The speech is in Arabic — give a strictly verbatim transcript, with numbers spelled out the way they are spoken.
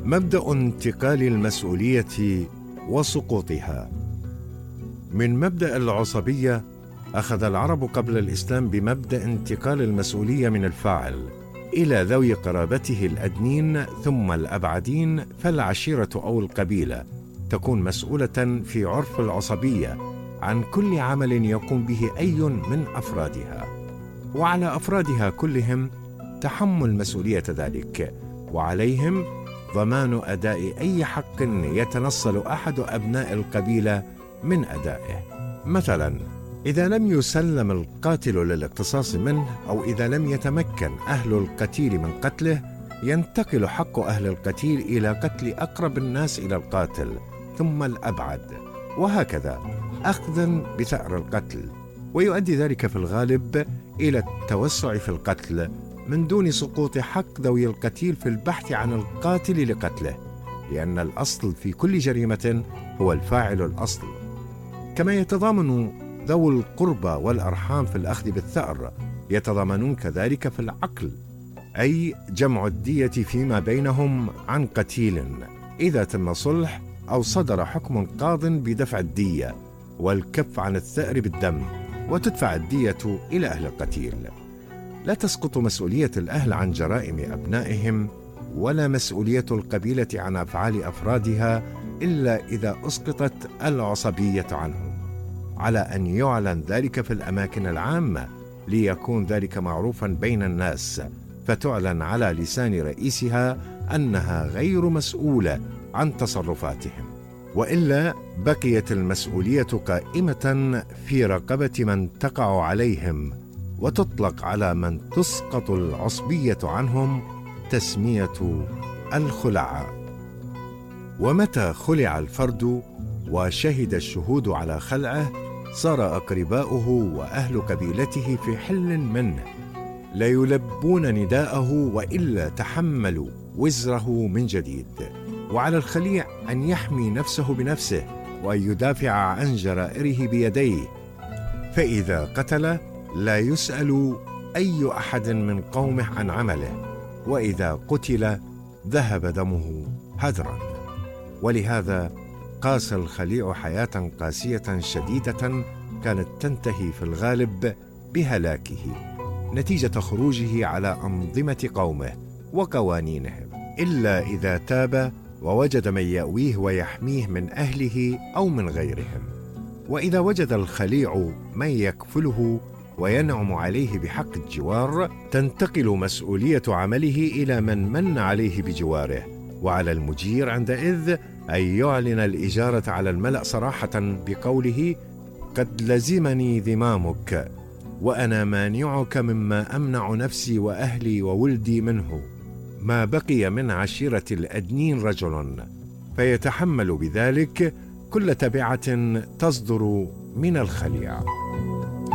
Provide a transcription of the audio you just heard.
مبدأ انتقال المسؤولية وسقوطها. من مبدأ العصبية أخذ العرب قبل الإسلام بمبدأ انتقال المسؤولية من الفاعل إلى ذوي قرابته الأدنين ثم الأبعدين، فالعشيرة أو القبيلة تكون مسؤولة في عرف العصبية عن كل عمل يقوم به أي من أفرادها، وعلى أفرادها كلهم تحمل مسؤولية ذلك، وعليهم ضمان أداء أي حق يتنصل أحد أبناء القبيلة من أدائه. مثلا إذا لم يسلم القاتل للاقتصاص منه، أو إذا لم يتمكن أهل القتيل من قتله، ينتقل حق أهل القتيل إلى قتل أقرب الناس إلى القاتل ثم الأبعد، وهكذا أخذا بثأر القتل. ويؤدي ذلك في الغالب إلى التوسع في القتل من دون سقوط حق ذوي القتيل في البحث عن القاتل لقتله، لأن الأصل في كل جريمة هو الفاعل الأصل. كما يتضامن ذوي القربى والأرحام في الأخذ بالثأر، يتضامنون كذلك في العقل، أي جمع الدية فيما بينهم عن قتيل إذا تم صلح أو صدر حكم قاض بدفع الدية والكف عن الثأر بالدم، وتدفع الدية إلى أهل القتيل. لا تسقط مسؤولية الأهل عن جرائم أبنائهم، ولا مسؤولية القبيلة عن أفعال أفرادها، إلا إذا أسقطت العصبية عنهم، على أن يعلن ذلك في الأماكن العامة ليكون ذلك معروفا بين الناس، فتعلن على لسان رئيسها أنها غير مسؤولة عن تصرفاتهم، وإلا بقيت المسؤولية قائمة في رقبة من تقع عليهم، وتطلق على من تسقط العصبية عنهم تسمية الخلع. ومتى خلع الفرد وشهد الشهود على خلعه، صار أقرباؤه وأهل قبيلته في حل منه، لا يلبون نداءه، وإلا تحملوا وزره من جديد. وعلى الخليع أن يحمي نفسه بنفسه، وأن يدافع عن جرائره بيديه، فإذا قتل لا يسأل أي أحد من قومه عن عمله، وإذا قتل ذهب دمه هدرا. ولهذا قاس الخليع حياة قاسية شديدة كانت تنتهي في الغالب بهلاكه نتيجة خروجه على أنظمة قومه وقوانينهم، إلا إذا تاب ووجد من يأويه ويحميه من أهله أو من غيرهم. وإذا وجد الخليع من يكفله وينعم عليه بحق الجوار، تنتقل مسؤولية عمله إلى من من عليه بجواره، وعلى المجير عندئذ أن يعلن الإجارة على الملأ صراحة بقوله: قد لزمني ذمامك، وأنا مانعك مما أمنع نفسي وأهلي وولدي منه، ما بقي من عشيرة الأدنين رجل، فيتحمل بذلك كل تبعة تصدر من الخليع.